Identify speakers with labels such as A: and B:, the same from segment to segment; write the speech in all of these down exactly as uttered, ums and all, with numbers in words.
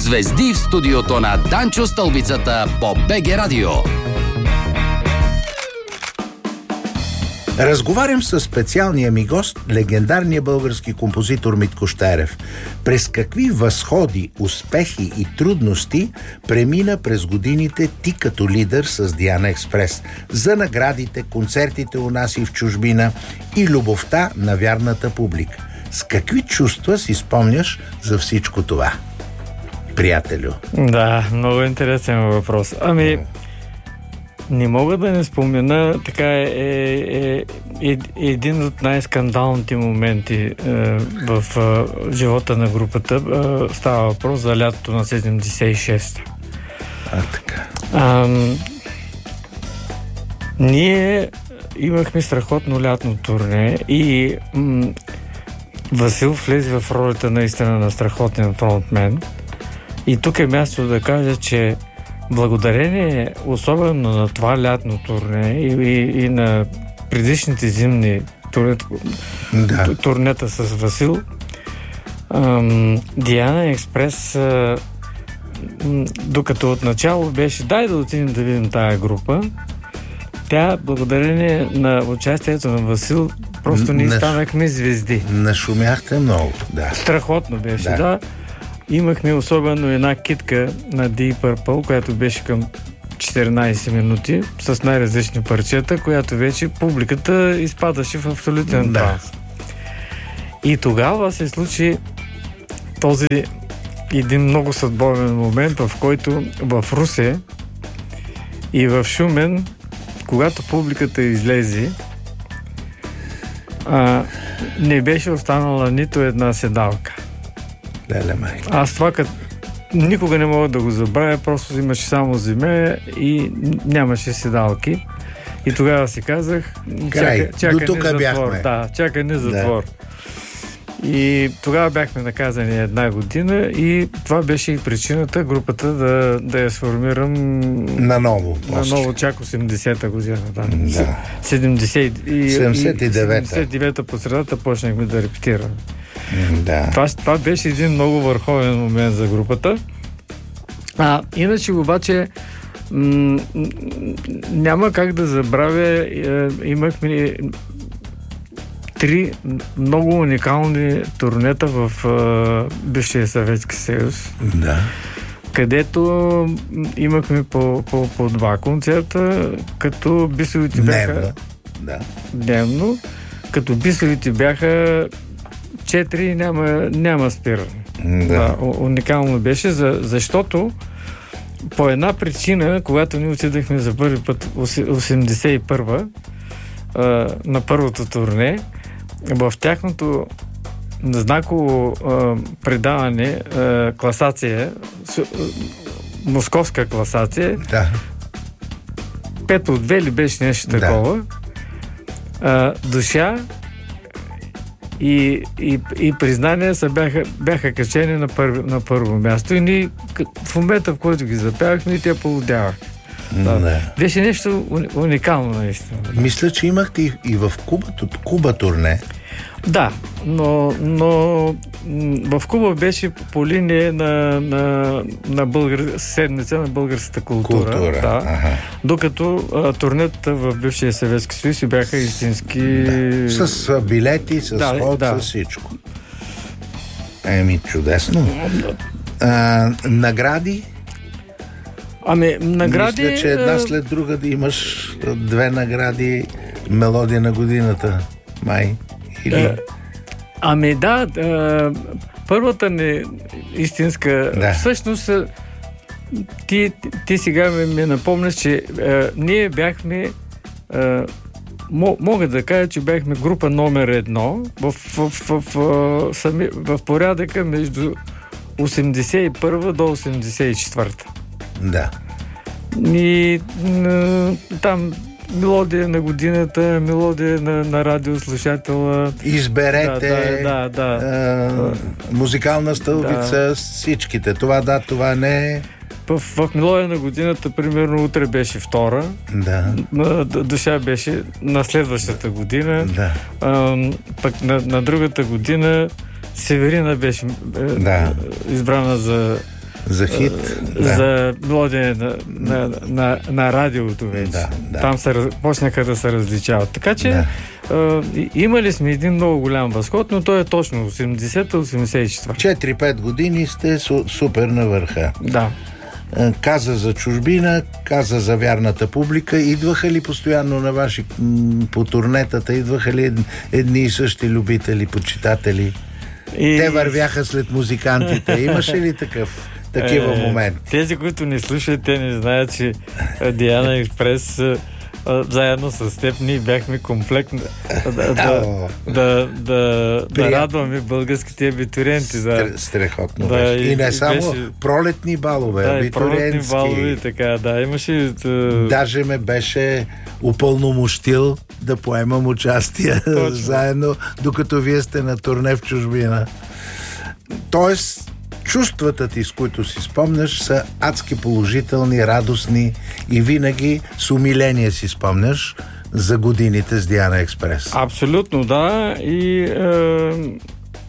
A: Звезди в студиото на Данчо Стълбицата по БГ Радио.
B: Разговарям с специалния ми гост, легендарния български композитор Митко Щерев. През какви възходи, успехи и трудности премина през годините ти като лидер с Диана Експрес, за наградите, концертите у нас и в чужбина и любовта на вярната публика. С какви чувства си спомняш за всичко това, приятелю?
C: Да, много интересен въпрос. Ами, не мога да не спомена, така е, е, е, е един от най-скандалните моменти е, в е, живота на групата. Е, става въпрос за лятото на седемдесет и шеста.
B: А, така.
C: А, ние имахме страхотно лятно турне и м- Васил влезе в ролята наистина на страхотен фронтмен. И тук е място да кажа, че благодарение особено на това лятно турне и, и, и на предишните зимни турнета, да. турнета с Васил, ам, Диана Експрес, а, м, докато отначало беше дай да отидем да видим тая група, тя благодарение на участието на Васил просто ние Наш... станахме звезди.
B: Нашумяхте много, да.
C: Страхотно беше, да. да. Имахме особено една китка на Deep Purple, която беше към четиринайсет минути, с най-различни парчета, която вече публиката изпадаше в абсолютен
B: да.
C: транс. И тогава се случи този един много съдбовен момент, в който в Русе и в Шумен, когато публиката излезе, а, не беше останала нито една седалка.
B: Леле, майка.
C: Аз това като никога не мога да го забравя, просто имаше само земя и нямаше седалки. И тогава си казах, чакай, чакай ни затвор. Да, чакай ни затвор. Да. И тогава бяхме наказани една година и това беше и причината групата да, да я сформирам
B: наново.
C: Наново, чак осемдесета година. Да.
B: Да.
C: седемдесет и девета по средата почнахме да репетираме.
B: Да.
C: Това, това беше един много върховен момент за групата. А, иначе обаче м- няма как да забравя, е, имахме три много уникални турнета в е, бившия Съветски съюз.
B: Да.
C: Където имахме по, по, по два концерта, като бисовите бяха...
B: Да.
C: Дневно. Като бисовите бяха четири, няма, няма спиране.
B: Да.
C: Да, уникално беше, за, защото по една причина, когато ние отидахме за първи път осемдесет и първа а, на първото турне, в тяхното знаково а, предаване, а, класация, с, а, московска класация,
B: да.
C: пет от две ли беше нещо такова, да. а, душа И, и, и признания са бяха, бяха качени на, първи, на първо място и ние в момента, в който ги запявахме, и те полудяваха. Да. Беше нещо уникално наистина. Да.
B: Мисля, че имахте и, и в Куба, Куба турне.
C: Да, но, но в Куба беше по линия на, на, на българ... седмица на българската култура.
B: култура.
C: Да.
B: Ага.
C: Докато а, турнетата в бившия Съветски съюз бяха истински...
B: Да. С билети, с
C: да,
B: ход,
C: да.
B: с всичко. Еми, чудесно. А, награди?
C: Ами, награди...
B: Мисля, че една след друга да имаш две награди, мелодия на годината, май. Или...
C: Е, ами да, е, първата ни истинска...
B: Да.
C: Всъщност, ти, ти сега ми, ми напомняш, че е, ние бяхме... Е, мога да кажа, че бяхме група номер едно в, в, в, в, сами, в порядъка между осемдесет и първа до осемдесет и четвърта.
B: Да.
C: И е, там... мелодия на годината, мелодия на, на радиослушателя.
B: Изберете
C: да, да, да,
B: да. А, музикална стълбица, да. Всичките. Това да, това не.
C: В, в мелодия на годината, примерно, утре беше втора.
B: Да.
C: На, душа беше на следващата година.
B: Да.
C: А, пък на, на другата година Северина беше
B: да.
C: избрана за
B: За хит.
C: Да. За мелодия на, на, на, на радиото вече.
B: Да, да.
C: Там се, почнаха да се различават. Така че да. а, имали сме един много голям възход, но той е точно осемдесета осемдесет и четвърта.
B: четири-пет години сте су, супер на върха.
C: Да.
B: Каза за чужбина, каза за вярната публика. Идваха ли постоянно на ваши по турнетата? Идваха ли едни и същи любители, почитатели? И... Те вървяха след музикантите. Имаше ли такъв, такива е, моменти?
C: Тези, които не слушат, те не знаят, че Диана Експрес заедно с теб ние бяхме комплект да, да, да, да, да, да радваме българските абитуриенти. Да.
B: Страхотно да, беше. И, и не само беше, пролетни балове,
C: да,
B: абитуриентски.
C: Пролетни балове, така, да, имаше... Да...
B: Даже ме беше упълномощил да поемам участие заедно, докато вие сте на турне в чужбина. Тоест, чувствата ти, с които си спомняш, са адски положителни, радостни и винаги с умиление си спомняш за годините с Диана Експрес.
C: Абсолютно, да. И е,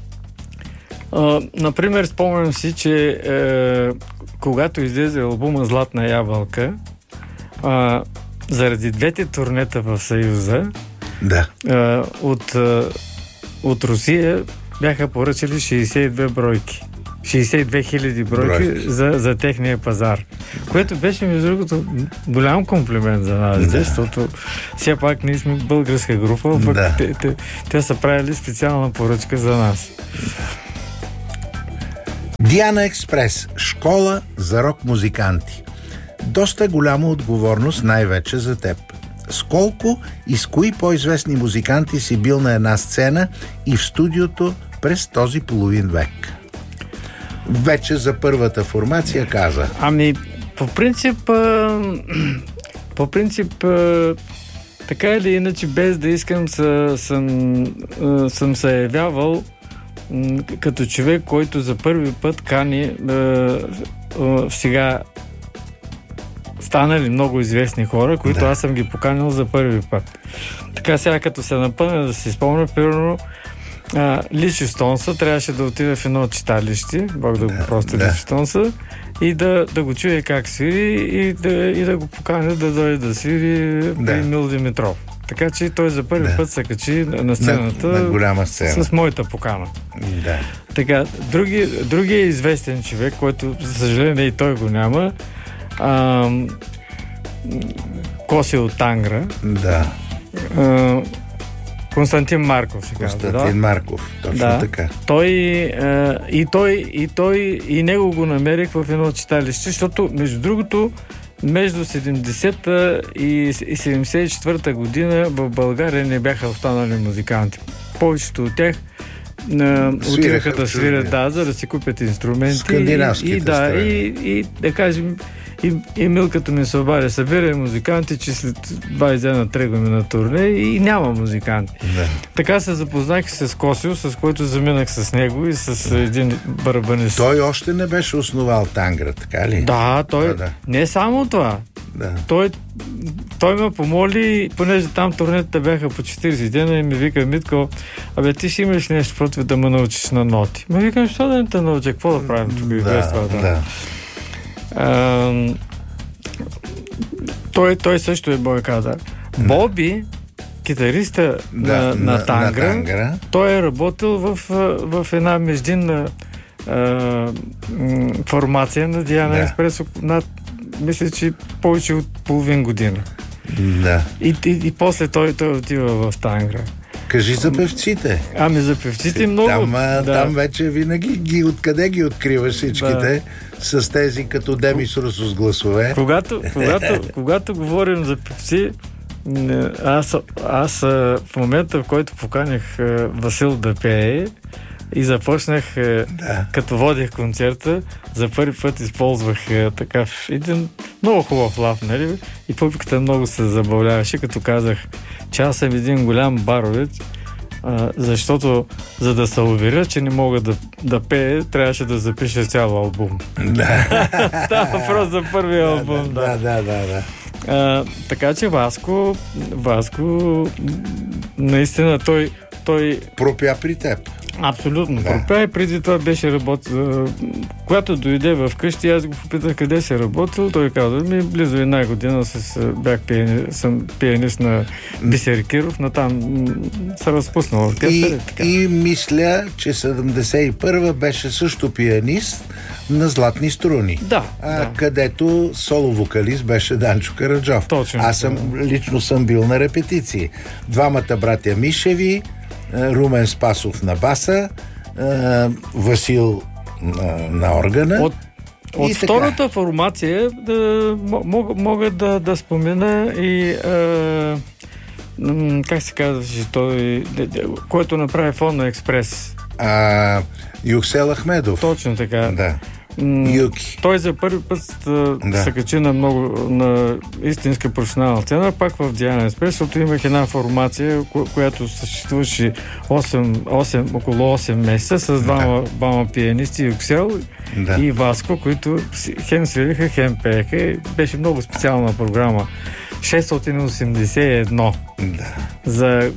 C: е, например, спомням си, че е, когато излезе албума Златна ябълка, е, заради двете турнета в Съюза,
B: да.
C: е, от, е, от Русия бяха поръчали шейсет и две бройки. шейсет и две хиляди бройки, бройки. За, за техния пазар. Което беше, между другото, голям комплимент за нас, да. Защото все пак ние сме българска група, пък да. те, те, те са правили специална поръчка за нас.
B: Диана Експрес. Школа за рок-музиканти. Доста голяма отговорност най-вече за теб. С колко и с кои по-известни музиканти си бил на една сцена и в студиото през този половин век? Вече за първата формация каза.
C: Ами, по принцип, по принцип, така или иначе, без да искам, съм, съм се явявал като човек, който за първи път кани сега станали много известни хора, които да. Аз съм ги поканил за първи път. Така сега, като се напъна да си спомня, примерно, Личи Стонса трябваше да отида в едно читалище, Бог да го прости, да. Личи Стонса, и да, да го чуе как свири и да, и да го поканя да дойде да свири да. При Мил Димитров. Така че той за първи да. Път се качи на сцената
B: на, на голяма сцена.
C: С моята покана.
B: Да.
C: Така, други, другия известен човек, който, за съжаление, и той го няма, а, Коси от Тангра.
B: Да.
C: А, Константин Марков се казва.
B: Константин
C: да?
B: Марков, точно
C: да.
B: Така.
C: Той, а, и той, и той, и него го намерих в едно читалище, защото, между другото, между седемдесета и седемдесет и четвърта година в България не бяха останали музиканти. Повечето от тях отиваха да свирят, да, за да си купят инструменти.
B: Скандинавските
C: и, и, да, и, и да кажем, и, и Милката ми се обади, събирай музиканти, че след двайсет дена тръгваме на турне и няма музиканти. Да. Така се запознах с Косио, с който заминах с него и с да. Един барабанист.
B: Той още не беше основал Тангра, така ли?
C: Да, той, да, да. Не само това.
B: Да.
C: Той, той ме помоли, понеже там турнетата бяха по четирийсет дена и ми вика: Митко, абе ти си имаш нещо против да ме научиш на ноти. Ме викам, що да не те науча, какво да правим тук и
B: да,
C: без това? Да.
B: Да.
C: А, той, той също е мой кадър. Боби, китариста да, на, на, на, Тангра, на Тангра, той е работил в, в една междинна а, формация на Диана Експрес над, мисля, че повече от половин година.
B: Да.
C: И, и, и после той, той отива в Тангра.
B: Кажи за певците.
C: Ами за певците много.
B: Там,
C: да.
B: Там вече винаги ги, откъде ги откриваш всичките, да. С тези като Демис Русо с гласове.
C: Когато, когато, когато говорим за певци, аз, аз в момента, в който поканях Васил да пее и започнах, да. Като водих концерта, за първи път използвах такъв един много хубав лав, нали? И публиката много се забавляваше, като казах, че аз съм един голям баровец, а, защото за да се уверя, че не мога да, да пее, трябваше да запиша цял албум.
B: Да.
C: Става въпрос за първия албум.
B: Да, да, да, да. да.
C: А, така че Васко, Васко, наистина той, той...
B: пропя при теб.
C: Абсолютно.
B: Да.
C: Пропя и преди това беше работил. Когато дойде в къщи, аз го попитах къде си работил. Той каза, ми близо една година с, бях пиани, съм пианист на Бисер Киров, но там се разпуснал оркестър.
B: И, и мисля, че седемдесет и първа беше също пианист на Златни струни.
C: Да,
B: а,
C: да.
B: Където соло-вокалист беше Данчо Караджов.
C: Точно.
B: Аз съм, лично съм бил на репетиции. Двамата братя Мишеви, Румен Спасов на баса, Васил на, на органа.
C: От, от втората формация да, мога, мога да, да спомена и а, как се казваше той, който направи Фонно Експрес.
B: А, Юксел Ахмедов.
C: Точно така.
B: Да. Юки.
C: Той за първи път да. се качи на много на истинска професионална сцена, пак в Диана Експрес, защото имах една формация, ко- която съществуваше осем, осем, около осем месеца с двама, да. двама пианисти, Юксел да. и Васко, които хем свириха, хем пееха. Беше много специална програма. шестстотин осемдесет и едно
B: да.
C: за,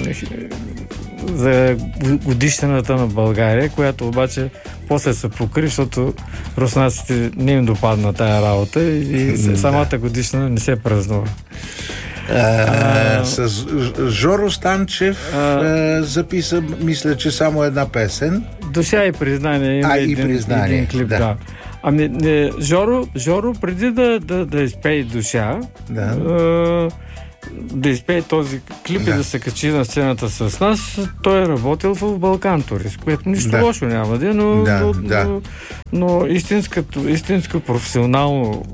C: за годишнината на България, която обаче после се покри, защото руснаците не им допадна тая работа и да. самата годишна не се празнува.
B: А, а, с Жоро Станчев а, записа, мисля, че само една песен.
C: Душа и признание. Има
B: а,
C: един,
B: и признание.
C: един клип,
B: да.
C: да. Ами, не, Жоро, Жоро преди да, да, да изпее Душа,
B: да.
C: А, да изпее този клип да. и да се качи на сцената с нас, той е работил в Балкан Турист, което нищо да. лошо няма да, но,
B: да,
C: но,
B: да.
C: но, но истинското, истинско професионално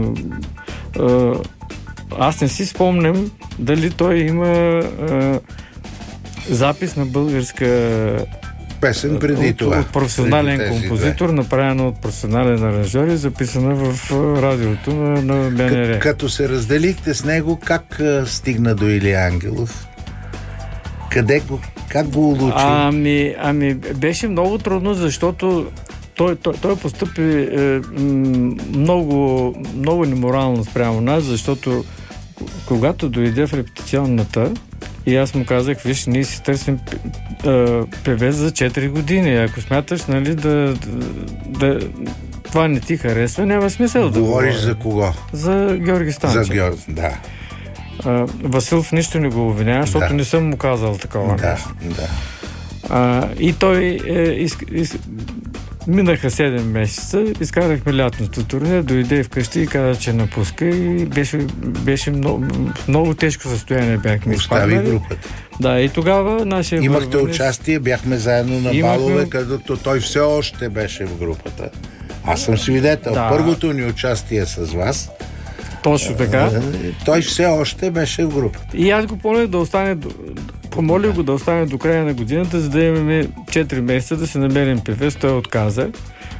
C: а, а, аз не си спомням дали той има а, запис на българска
B: песен преди
C: от,
B: това.
C: От професионален композитор, две. направена от професионален аранжьор и записана в радиото на, на БНР.
B: К- като се разделихте с него, как а, стигна до Илия Ангелов? Къде го, как го улучи?
C: Ами, ами беше много трудно, защото той, той, той постъпи е, много, много неморално спрямо нас, защото когато дойде в репетиционната и аз му казах, виж, ние си търсим певец за четири години. Ако смяташ, нали, да, да, да това не ти харесва, няма смисъл да
B: говориш за кого?
C: За Георги Станчев.
B: За Георги, да.
C: А, Василов нищо не го обвинява, защото
B: да.
C: не съм му казал такова
B: да,
C: нещо.
B: Да.
C: А, и той е, из, из, минаха седем месеца, изкарахме лятното турне, дойде вкъщи и каза, че напуска и беше, беше много, много тежко състояние бяхме
B: изпаднали. Остави групата.
C: Да, и тогава нашия
B: Имахте
C: върванец...
B: участие, бяхме заедно на
C: Имахме...
B: балове, където той все още беше в групата. Аз съм свидетел.
C: Да.
B: Първото ни участие с вас.
C: Точно така.
B: Той все още беше в групата.
C: И аз го помоля да остане, помолих го да остане до края на годината, за да имаме четири месеца да се намерим певец. Той отказа.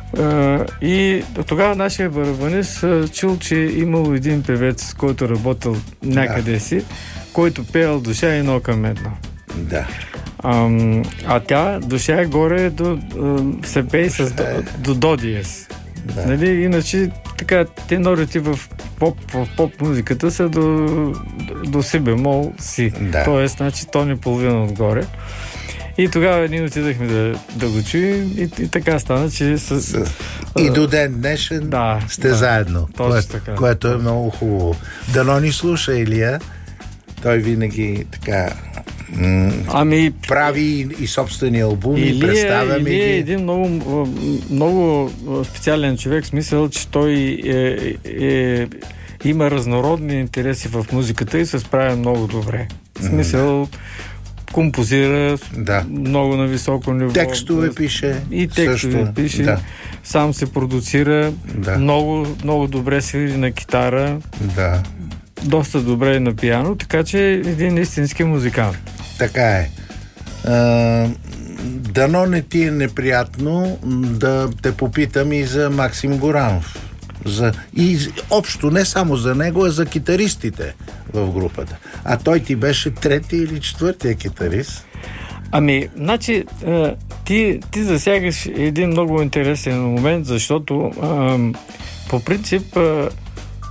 C: И тогава нашия барабанист чул, че имал един певец, който работил някъде да. си, който пеел Душа и едно към едно.
B: Да.
C: А, а тя, Душа е горе до, се пее с до, до до диез. Да. Нали? Иначе така, тенорите в поп, в поп музиката са до, до си бемол си.
B: Да.
C: Тоест, значи, тон и половина отгоре. И тогава ние отидахме да, да го чуем и, и така стана, че с... с
B: и до ден днешен
C: да,
B: сте
C: да,
B: заедно, което,
C: така.
B: което е много хубаво. Дано ни слуша Илия. Той винаги така м-
C: ами,
B: прави и, и собствени албуми,
C: Илия,
B: представяме ги.
C: Илия е един много, много специален човек, в смисъл, че той е, е, има разнородни интереси в музиката и се справя много добре. В смисъл, композира
B: да.
C: много на високо ниво.
B: Текстове пише.
C: И текстове също. пише. Да. Сам се продуцира. Да. Много, много добре свири на китара.
B: Да.
C: Доста добре на пиано, така че е един истински музикант.
B: Така е. А, дано не ти е неприятно да те попитам и за Максим Горанов. За, и общо не само за него, а за китаристите в групата. А той ти беше трети или четвъртия китарист?
C: Ами, значи, ти, ти засягаш един много интересен момент, защото а, по принцип а,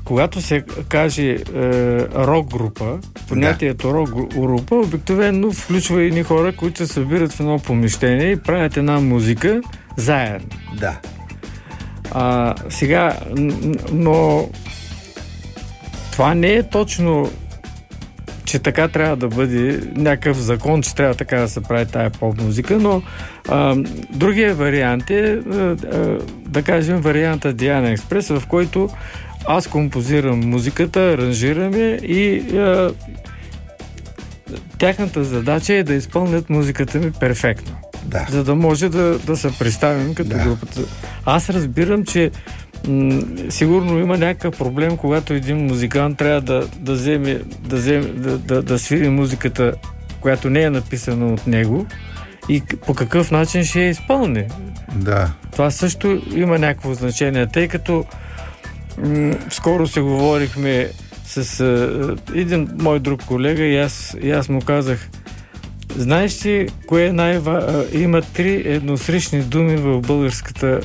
C: когато се каже е, рок група, понятието рок група обикновено включва едни хора, които се събират в едно помещение и правят една музика заедно.
B: Да.
C: А, сега, но това не е точно, че така трябва да бъде някакъв закон, че трябва така да се прави тая поп-музика, но а, другия вариант е, а, а, да кажем, варианта Диана Експрес, в който аз композирам музиката, аранжираме и а, тяхната задача е да изпълнят музиката ми перфектно.
B: Да.
C: За да може да, да се представим като
B: да.
C: групата. Аз разбирам, че м- сигурно има някакъв проблем, когато един музикант трябва да, да, вземе, да, вземе, да, да, да свири музиката, която не е написана от него и по какъв начин ще я изпълни.
B: Да.
C: Това също има някакво значение, тъй като м- скоро се говорихме с а, един мой друг колега и аз, и аз му казах: знаеш ли, кое е най-ва... Има три едносрични думи в българската...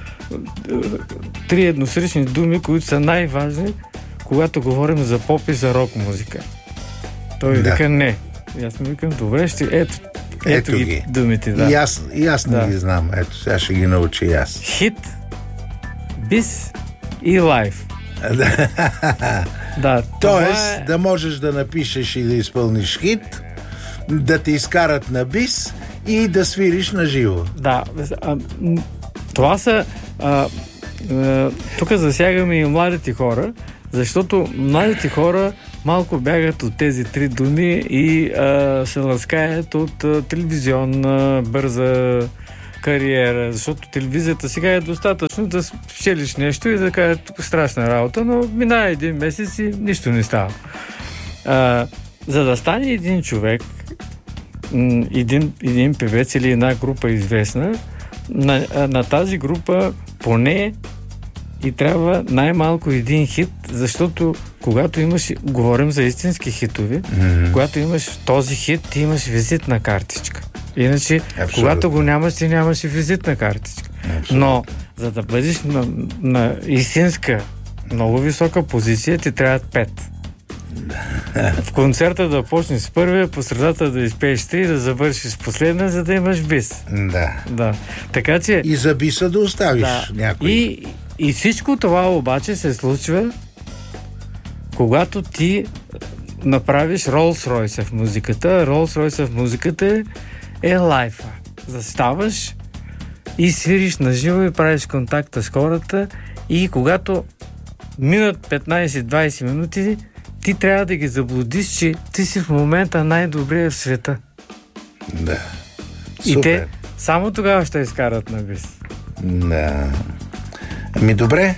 C: Три едносрични думи, които са най-важни, когато говорим за поп и за рок музика. Той
B: да.
C: вика не. И аз му викам, добре, ще... Ето, ето, ето ги, ги думите, да.
B: И аз, и аз не
C: да.
B: ги знам. Ето, сега ще ги науча и аз.
C: Хит, бис и лайф. Да,
B: тоест,
C: е...
B: да можеш да напишеш и да изпълниш хит, да те изкарат на бис и да свириш на живо.
C: Да. А, това са... А, а, тук засягаме и младите хора, защото младите хора малко бягат от тези три думи и а, се ласкаят от а, телевизионна бърза кариера, защото телевизията сега е достатъчно да спечелиш нещо и да кажеш страшна работа, но минава един месец и нищо не става. А, за да стане един човек, един, един певец или една група известна, на, на тази група поне и трябва най-малко един хит, защото когато имаш, говорим за истински хитови, mm-hmm. когато имаш този хит, ти имаш визитна картичка. Иначе, абсолютно, когато го нямаш, ти нямаш и визитна картичка. Абсолютно. Но, за да бъдеш на, на истинска, много висока позиция, ти трябват пет. В концерта да почнеш с първия, по средата да изпееш три, да завършиш с последния, за да имаш бис.
B: Да.
C: Да. Така че...
B: И за биса да оставиш
C: да.
B: някой.
C: И, и всичко това обаче се случва, когато ти направиш Ролс-Ройс в музиката. Ролс-Ройс в музиката е лайфа. Заставаш и свириш на живо и правиш контакта с хората и когато минат петнайсет-двайсет минути, ти трябва да ги заблудиш, че ти си в момента най-добрия в света.
B: Да.
C: И
B: супер.
C: те само тогава ще изкарат на бис.
B: Да. Ами добре.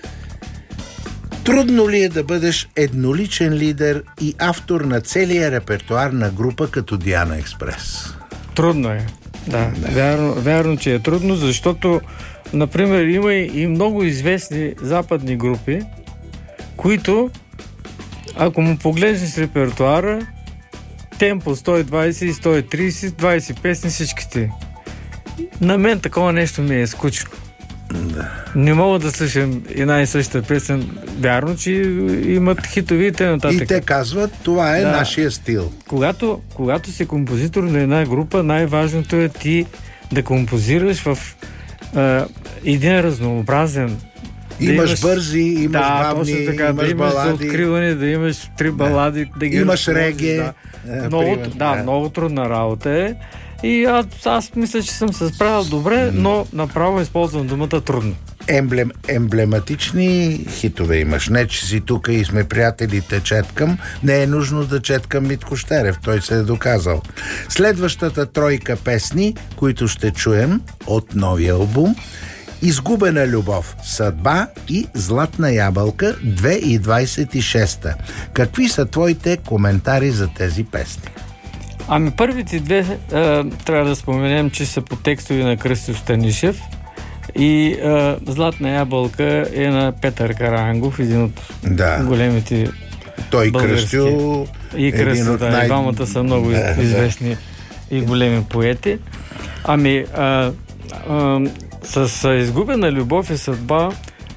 B: Трудно ли е да бъдеш едноличен лидер и автор на целия репертуар на група като Диана Експрес?
C: Трудно е. Да, да. Вярно, вярно, че е трудно, защото, например, има и много известни западни групи, които, ако му погледнеш репертуара, темпо сто и двайсет и сто и трийсет, двайсет песни всичките. На мен такова нещо ми е скучно.
B: Да.
C: Не мога да слушам една и съща песен. Вярно, че имат хитови и т.н.
B: И те казват, това е да. Нашия стил.
C: Когато, когато си композитор на една група, най-важното е ти да композираш в а, един разнообразен.
B: Имаш, да имаш бързи, имаш
C: да,
B: бавни,
C: точно така,
B: имаш
C: да имаш
B: балади.
C: За откриване, да имаш три балади. Да. Да ги
B: имаш реге.
C: Да. Е, много, да, да, много трудна работа е. И аз, аз мисля, че съм се справил добре, но направо използвам думата трудно.
B: Емблем, емблематични хитове имаш. Не, че си тук и сме приятели, те четкам. Не е нужно да четкам Митко Щерев. Той се е доказал. Следващата тройка песни, които ще чуем от новия албум: Изгубена любов, съдба и Златна ябълка две хиляди двайсет и шеста. Какви са твоите коментари за тези песни?
C: Ами първите две е, трябва да споменем, че са по текстови на Кръстю Станишев и е, Златна ябълка е на Петър Караангов, един от да. големите
B: Той
C: български.
B: Кръстю
C: и Кръстю, да, най... и двамата са много да, известни да. и големи поети. Ами а, а, с Изгубена любов и съдба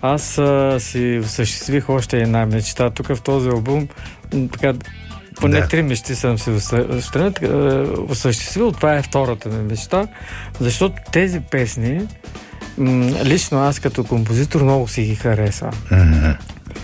C: аз а, си осъществих още една мечта. Тук в този албум така, поне да. три мечти съм си осъществил. Това е втората ми мечта, защото тези песни м- лично аз като композитор много си ги харесвам. Mm-hmm.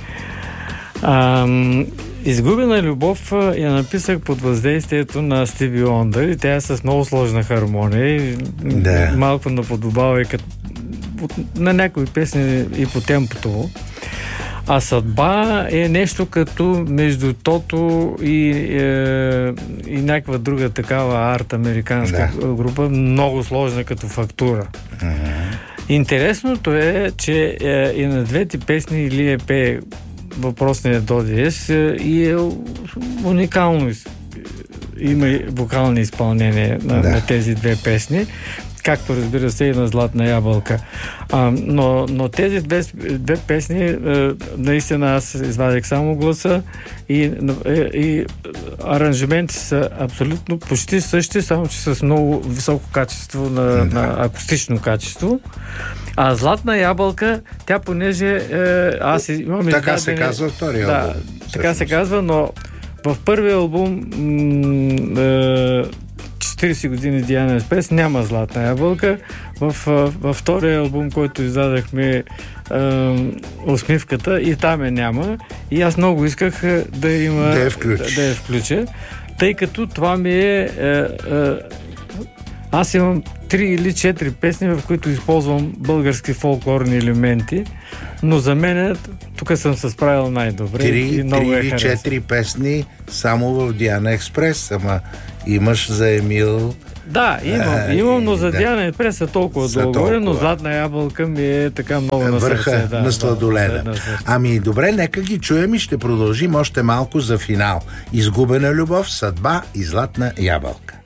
C: Ам, Изгубена любов я написах под въздействието на Стиви Уондър и тя е с много сложна хармония и да. малко наподобава и като, на някои песни и по темпото. А Съдба е нещо като между Тото и, е, и някаква друга такава арт-американска да. група, много сложна като фактура. Uh-huh. Интересното е, че е, и на двете песни Илия пее въпросният Додиес и е уникално. Има и вокални изпълнения на, да. на тези две песни, както разбира се и на Златна ябълка. А, но, но тези две, две песни а, наистина аз извадих само гласа и, и аранжименти са абсолютно почти същи, само че с много високо качество на, да. на акустично качество. А Златна ябълка, тя понеже е, аз имам
B: така се казва втория
C: да,
B: албум.
C: Така се казва, но в първия албум м- е, четирийсет години Диана Еспрес няма Златна ябълка. В, във втория албум, който издадахме е, Усмивката, и там е няма. И аз много исках да има
B: да я,
C: да, да я включа, тъй като това ми е, е, е аз имам три или четири песни, в които използвам български фолклорни елементи, но за мен тук съм се справил най-добре.
B: Три,
C: и много
B: три
C: е
B: или четири песни само в Диана Експрес, ама имаш за Емил.
C: Да, имам, а, имам, но за да. Диана Експрес са толкова дълго, но Златна ябълка ми е така много на сърце.
B: Върха
C: да,
B: на сладоледа. Да, ами добре, нека ги чуем и ще продължим още малко за финал. Изгубена любов, Съдба и Златна ябълка.